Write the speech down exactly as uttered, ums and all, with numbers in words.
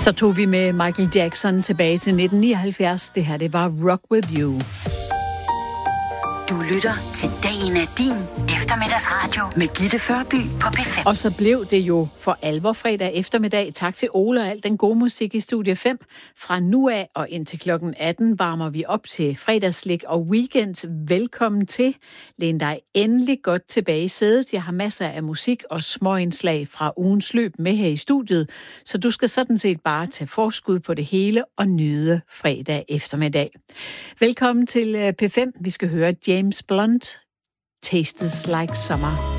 Så tog vi med Michael Jackson tilbage til nitten nioghalvfjerds. Det her, det var Rock With You. Du lytter til Dagen er din eftermiddagsradio med Gitte Førby på P fem. Og så blev det jo for alvor fredag eftermiddag. Tak til Ole og al den gode musik i Studie fem. Fra nu af og indtil klokken atten varmer vi op til fredagslik og weekend. Velkommen til. Læn dig endelig godt tilbage i sædet. Jeg har masser af musik og småindslag fra ugens løb med her i studiet. Så du skal sådan set bare tage forskud på det hele og nyde fredag eftermiddag. Velkommen til P fem. Vi skal høre James Blunt, Tastes Like Summer.